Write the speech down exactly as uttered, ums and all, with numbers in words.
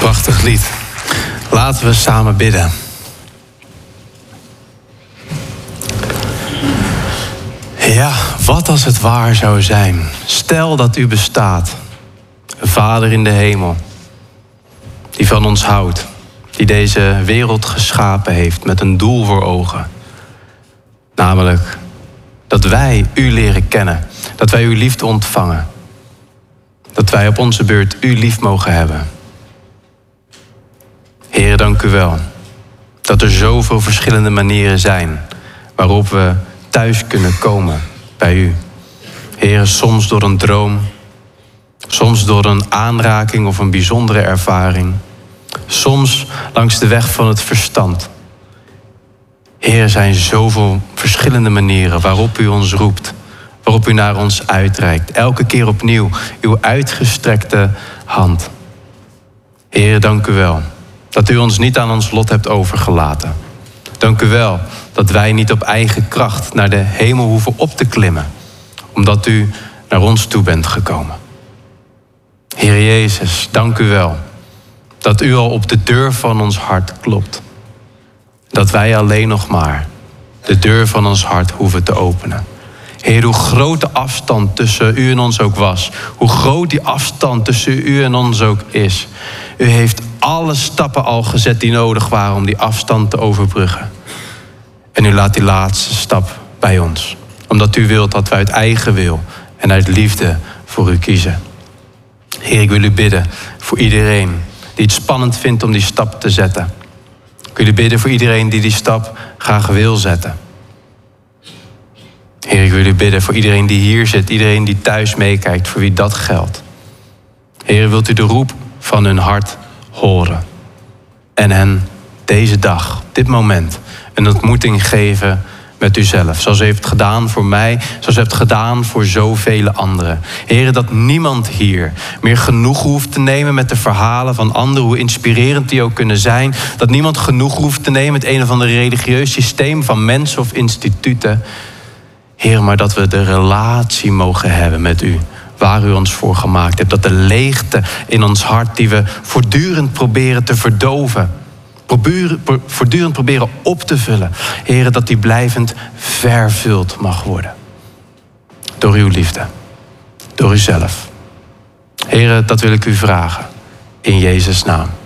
Prachtig lied. Laten we samen bidden. Ja, wat als het waar zou zijn. Stel dat u bestaat. Een Vader in de hemel. Die van ons houdt. Die deze wereld geschapen heeft met een doel voor ogen. Namelijk dat wij u leren kennen. Dat wij uw liefde ontvangen. Dat wij op onze beurt u lief mogen hebben. Heer, dank u wel. Dat er zoveel verschillende manieren zijn waarop we thuis kunnen komen bij u. Heer, soms door een droom. Soms door een aanraking of een bijzondere ervaring. Soms langs de weg van het verstand. Heer, er zijn zoveel verschillende manieren waarop u ons roept. Waarop u naar ons uitreikt. Elke keer opnieuw uw uitgestrekte hand. Heer, dank u wel. Dat u ons niet aan ons lot hebt overgelaten. Dank u wel dat wij niet op eigen kracht naar de hemel hoeven op te klimmen. Omdat u naar ons toe bent gekomen. Heer Jezus, dank u wel. Dat u al op de deur van ons hart klopt. Dat wij alleen nog maar de deur van ons hart hoeven te openen. Heer, hoe groot de afstand tussen u en ons ook was. Hoe groot die afstand tussen u en ons ook is. U heeft alle stappen al gezet die nodig waren om die afstand te overbruggen. En u laat die laatste stap bij ons. Omdat u wilt dat wij uit eigen wil en uit liefde voor u kiezen. Heer, ik wil u bidden voor iedereen die het spannend vindt om die stap te zetten. Ik wil u bidden voor iedereen die die stap graag wil zetten. Heer, ik wil u bidden voor iedereen die hier zit, iedereen die thuis meekijkt, voor wie dat geldt. Heer, wilt u de roep van hun hart horen. En hen deze dag, dit moment, een ontmoeting geven met uzelf. Zoals u heeft gedaan voor mij, zoals u hebt gedaan voor zoveel anderen. Heer, dat niemand hier meer genoeg hoeft te nemen met de verhalen van anderen, hoe inspirerend die ook kunnen zijn. Dat niemand genoeg hoeft te nemen met een of ander religieus systeem van mensen of instituten. Heer, maar dat we de relatie mogen hebben met u, waar u ons voor gemaakt hebt. Dat de leegte in ons hart die we voortdurend proberen te verdoven, voortdurend proberen op te vullen, Heer, dat die blijvend vervuld mag worden. Door uw liefde, door uzelf. Heer, dat wil ik u vragen, in Jezus' naam.